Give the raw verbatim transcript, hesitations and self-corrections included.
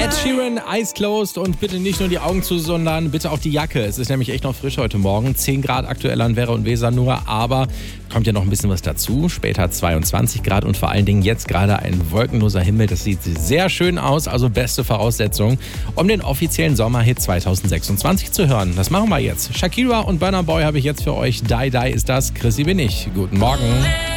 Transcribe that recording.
Ed Sheeran, Eyes Closed und bitte nicht nur die Augen zu, sondern bitte auch die Jacke. Es ist nämlich echt noch frisch heute Morgen. zehn Grad aktuell an Werra und Weser nur, aber kommt ja noch ein bisschen was dazu. Später zweiundzwanzig Grad und vor allen Dingen jetzt gerade ein wolkenloser Himmel. Das sieht sehr schön aus, also beste Voraussetzung, um den offiziellen Sommerhit zweitausendsechsundzwanzig zu hören. Das machen wir jetzt. Shakira und Burna Boy habe ich jetzt für euch. Die Die ist das. Chrissy bin ich. Guten Morgen.